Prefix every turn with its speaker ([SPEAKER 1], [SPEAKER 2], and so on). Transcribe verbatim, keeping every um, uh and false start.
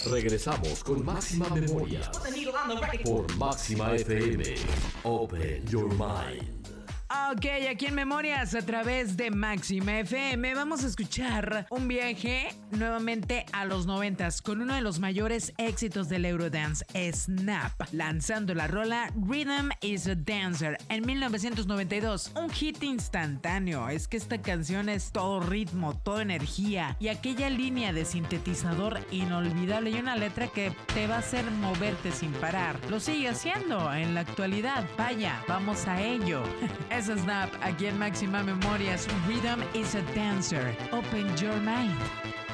[SPEAKER 1] Regresamos con Máxima Memoria por Máxima F M. Open your mind.
[SPEAKER 2] Ok, aquí en Memorias a través de Máxima F M vamos a escuchar un viaje nuevamente a los noventas con uno de los mayores éxitos del Eurodance, Snap, lanzando la rola Rhythm is a Dancer en mil novecientos noventa y dos. Un hit instantáneo, es que esta canción es todo ritmo, toda energía y aquella línea de sintetizador inolvidable y una letra que te va a hacer moverte sin parar. Lo sigue haciendo en la actualidad, vaya, vamos a ello. Es Snap, aquí en Máxima Memorias, Rhythm is a Dancer. Open your mind.